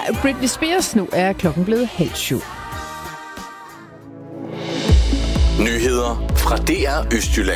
Britney Spears. Nu er klokken blevet 6:30. Nyheder fra DR Østjylland.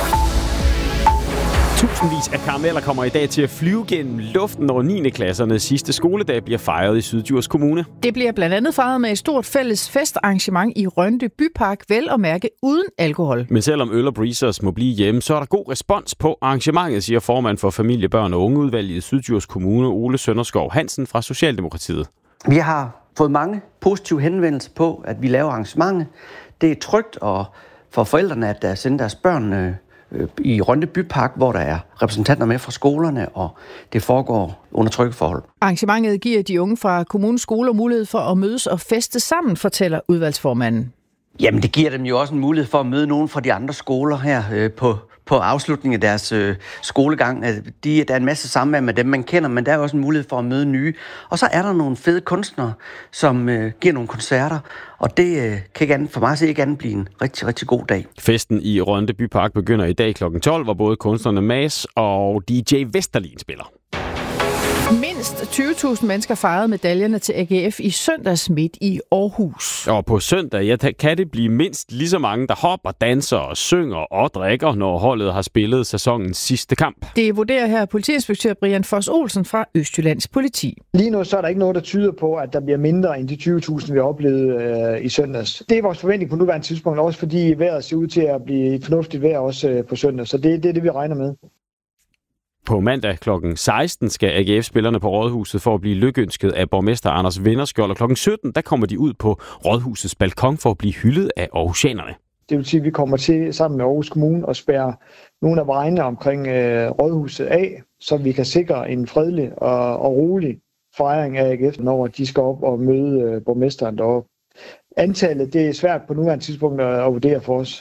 Tusindvis af karameller kommer i dag til at flyve gennem luften, når 9. klassernes sidste skoledag bliver fejret i Syddjurs Kommune. Det bliver blandt andet fejret med et stort fælles festarrangement i Rønde Bypark, vel at mærke uden alkohol. Men selvom øl og breezers må blive hjemme, så er der god respons på arrangementet, siger formand for familie, børn og ungeudvalget i Syddjurs Kommune, Ole Sønderskov Hansen fra Socialdemokratiet. Vi har fået mange positive henvendelser på, at vi laver arrangementer. Det er trygt og for forældrene at sende deres børn i Rønde Bypark, hvor der er repræsentanter med fra skolerne, og det foregår under trygge forhold. Arrangementet giver de unge fra kommunens skoler mulighed for at mødes og feste sammen, fortæller udvalgsformanden. Jamen, det giver dem jo også en mulighed for at møde nogen fra de andre skoler her på afslutningen af deres skolegang. Der er en masse samvær med dem, man kender, men der er også en mulighed for at møde nye. Og så er der nogle fede kunstnere, som giver nogle koncerter, og det kan for mig ikke andet blive en rigtig, rigtig god dag. Festen i Rønde Bypark begynder i dag kl. 12, hvor både kunstnerne Mads og DJ Vesterlin spiller. Mindst 20.000 mennesker fejrede medaljerne til AGF i søndags midt i Aarhus. Og på søndag kan det blive mindst lige så mange, der hopper, danser og synger og drikker, når holdet har spillet sæsonens sidste kamp. Det vurderer her politiinspektør Brian Foss Olsen fra Østjyllands Politi. Lige nu så er der ikke noget, der tyder på, at der bliver mindre end de 20.000, vi har oplevet i søndags. Det er vores forventning på nuværende tidspunkt, også fordi vejret ser ud til at blive fornuftigt vejr også på søndag. Så det er det, vi regner med. På mandag kl. 16 skal AGF-spillerne på Rådhuset for at blive lykønsket af borgmester Anders Vennerskjold, og kl. 17 der kommer de ud på Rådhusets balkon for at blive hyldet af aarhusianerne. Det vil sige, at vi kommer til sammen med Aarhus Kommune at spærre nogle af vejene omkring Rådhuset af, så vi kan sikre en fredelig og rolig fejring af AGF, når de skal op og møde borgmesteren deroppe. Antallet det er svært på nuværende tidspunkt at vurdere for os.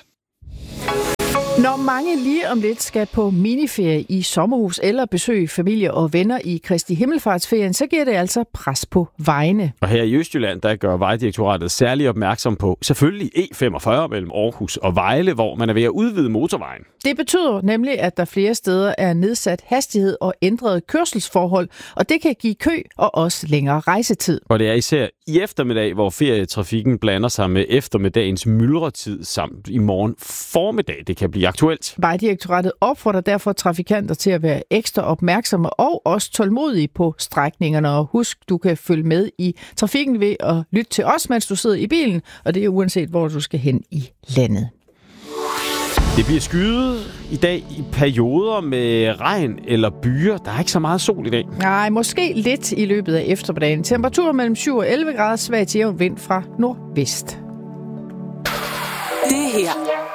Når mange lige om lidt skal på miniferie i sommerhus eller besøge familie og venner i Kristi Himmelfartsferien, så giver det altså pres på vejene. Og her i Østjylland, der gør Vejdirektoratet særlig opmærksom på selvfølgelig E45 mellem Aarhus og Vejle, hvor man er ved at udvide motorvejen. Det betyder nemlig, at der flere steder er nedsat hastighed og ændrede kørselsforhold, og det kan give kø og også længere rejsetid. Og det er især i eftermiddag, hvor ferietrafikken blander sig med eftermiddagens myldretid samt i morgen formiddag. Det kan blive aktuelt. Vejdirektoratet opfordrer derfor trafikanter til at være ekstra opmærksomme og også tålmodige på strækningerne. Og husk, du kan følge med i trafikken ved at lytte til os, mens du sidder i bilen, og det er uanset, hvor du skal hen i landet. Det bliver skyet i dag i perioder med regn eller byer. Der er ikke så meget sol i dag. Nej, måske lidt i løbet af eftermiddagen. Temperatur mellem 7 og 11 grader, svag til jævn vind fra nordvest. Det her